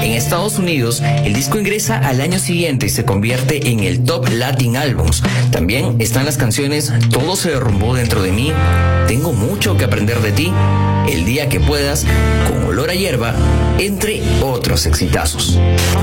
En Estados Unidos, el disco ingresa al año siguiente y se convierte en el Top Latin Albums. También están las canciones Todo se derrumbó dentro de mí, Tengo mucho que aprender de ti, El día que puedas, Con olor a hierba, entre otros exitazos.